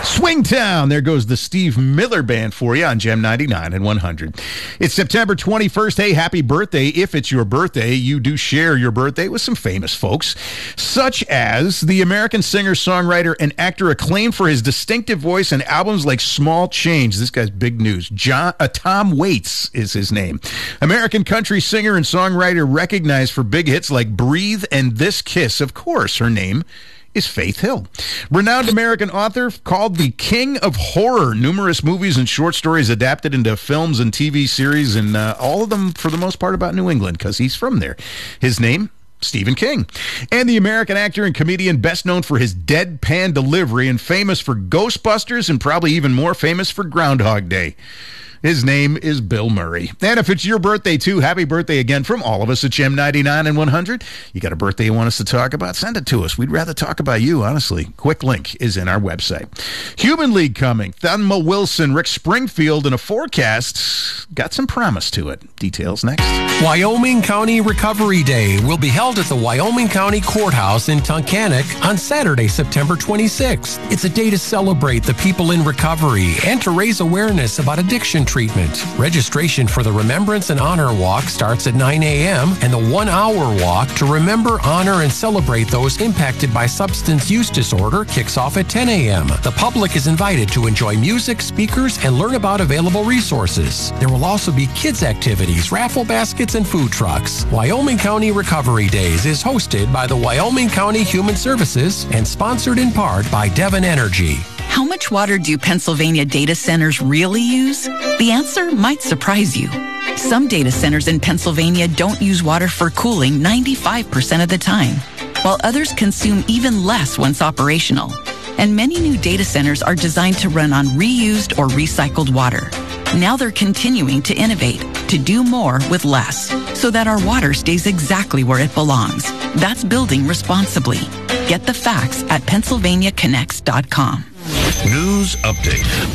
Swingtown. There goes the Steve Miller Band for you on Gem 99 and 100. It's September 21st. Hey, happy birthday. If it's your birthday, you do share your birthday with some famous folks, such as the American singer, songwriter, and actor acclaimed for his distinctive voice and albums like Small Change. This guy's big news. Tom Waits is his name. American country singer and songwriter recognized for big hits like Breathe and This Kiss. Of course, her name is Faith Hill. Renowned American author, called the King of Horror. Numerous movies and short stories adapted into films and TV series, and all of them, for the most part, about New England, because he's from there. His name, Stephen King. And the American actor and comedian best known for his deadpan delivery and famous for Ghostbusters and probably even more famous for Groundhog Day. His name is Bill Murray. And if it's your birthday, too, happy birthday again from all of us at Gem 99 and 100. You got a birthday you want us to talk about? Send it to us. We'd rather talk about you, honestly. Quick link is in our website. Human League coming. Thelma Wilson, Rick Springfield, and a forecast got some promise to it. Details next. Wyoming County Recovery Day will be held at the Wyoming County Courthouse in Tunkhannock on Saturday, September 26th. It's a day to celebrate the people in recovery and to raise awareness about addiction treatment. Registration for the Remembrance and Honor Walk starts at 9 a.m. and the 1 hour walk to remember, honor, and celebrate those impacted by substance use disorder kicks off at 10 a.m. The public is invited to enjoy music, speakers, and learn about available resources. There will also be kids' activities, raffle baskets, and food trucks. Wyoming County Recovery Days is hosted by the Wyoming County Human Services and sponsored in part by Devon Energy. How much water do Pennsylvania data centers really use? The answer might surprise you. Some data centers in Pennsylvania don't use water for cooling 95% of the time, while others consume even less once operational. And many new data centers are designed to run on reused or recycled water. Now they're continuing to innovate, to do more with less, so that our water stays exactly where it belongs. That's building responsibly. Get the facts at PennsylvaniaConnects.com. News update.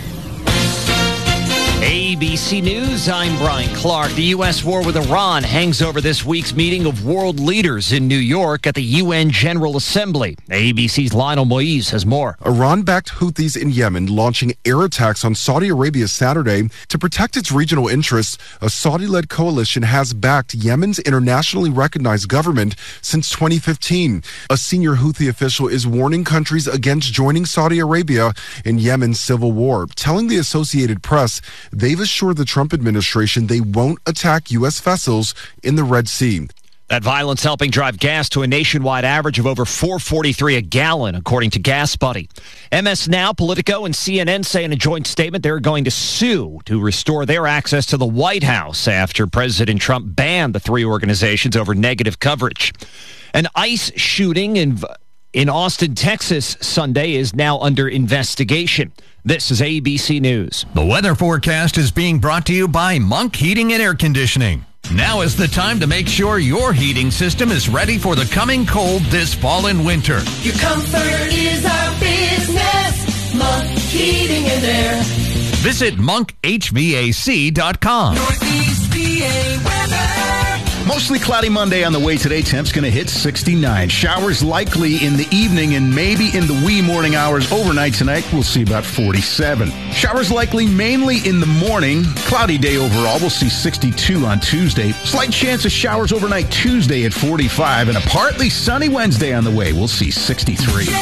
ABC News, I'm Brian Clark. The U.S. war with Iran hangs over this week's meeting of world leaders in New York at the UN General Assembly. ABC's Lionel Moise has more. Iran-backed Houthis in Yemen launching air attacks on Saudi Arabia Saturday to protect its regional interests. A Saudi-led coalition has backed Yemen's internationally recognized government since 2015. A senior Houthi official is warning countries against joining Saudi Arabia in Yemen's civil war, telling the Associated Press they've assured the Trump administration they won't attack U.S. vessels in the Red Sea. That violence helping drive gas to a nationwide average of over $4.43 a gallon, according to Gas Buddy. MS Now, Politico, and CNN say in a joint statement they're going to sue to restore their access to the White House after President Trump banned the three organizations over negative coverage. An ICE shooting in Austin, Texas, Sunday is now under investigation. This is ABC News. The weather forecast is being brought to you by Monk Heating and Air Conditioning. Now is the time to make sure your heating system is ready for the coming cold this fall and winter. Your comfort is our business. Monk Heating and Air. Visit monkhvac.com. Northeast PA weather. Mostly cloudy Monday on the way today. Temps going to hit 69. Showers likely in the evening and maybe in the wee morning hours. Overnight tonight, we'll see about 47. Showers likely mainly in the morning. Cloudy day overall. We'll see 62 on Tuesday. Slight chance of showers overnight Tuesday at 45. And a partly sunny Wednesday on the way. We'll see 63.